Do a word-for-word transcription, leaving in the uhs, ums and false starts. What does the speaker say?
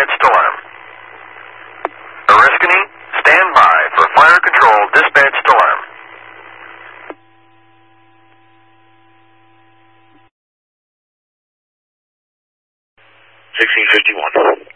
dispatched alarm. Oriskany, stand by for fire control dispatched alarm. sixteen fifty-one.